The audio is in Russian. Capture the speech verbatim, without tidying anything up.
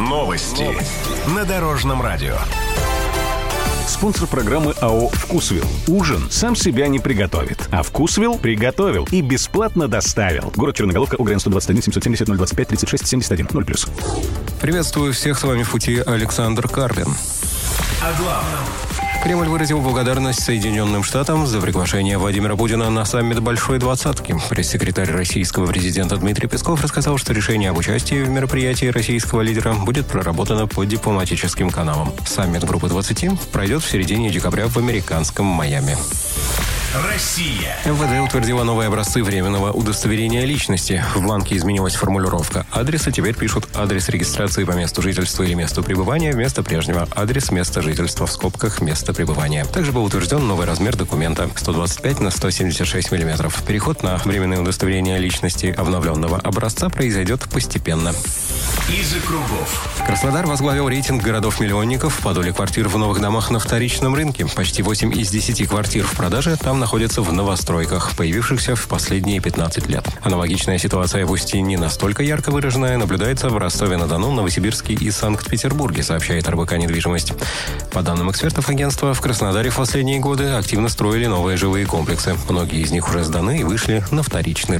Новости. Новости. На Дорожном радио. Спонсор программы АО «Вкусвилл». Ужин сам себя не приготовит, а «Вкусвилл» приготовил и бесплатно доставил. Город Черноголовка, УГРН сто двадцать один семьсот семьдесят ноль двадцать пять тридцать шесть семьдесят один, ноль плюс. Приветствую всех, с вами в пути Александр Карпин. О главном. Кремль выразил благодарность Соединенным Штатам за приглашение Владимира Путина на саммит Большой Двадцатки. Пресс-секретарь российского президента Дмитрий Песков рассказал, что решение об участии в мероприятии российского лидера будет проработано по дипломатическим каналам. Саммит Группы двадцати пройдет в середине декабря в американском Майами. Россия. МВД утвердила новые образцы временного удостоверения личности. В бланке изменилась формулировка адреса. Теперь пишут адрес регистрации по месту жительства или месту пребывания вместо прежнего адрес места жительства в скобках места пребывания. Также был утвержден новый размер документа сто двадцать пять на сто семьдесят шесть миллиметров. Переход на временное удостоверение личности обновленного образца произойдет постепенно. Из-за кругов. Краснодар возглавил рейтинг городов-миллионников по доле квартир в новых домах на вторичном рынке. Почти восемь из десяти квартир в продаже там находятся в новостройках, появившихся в последние пятнадцать лет. Аналогичная ситуация в Устье не настолько ярко выраженная наблюдается в Ростове-на-Дону, Новосибирске и Санкт-Петербурге, сообщает эр бэ ка «Недвижимость». По данным экспертов агентства, в Краснодаре в последние годы активно строили новые жилые комплексы. Многие из них уже сданы и вышли на вторичный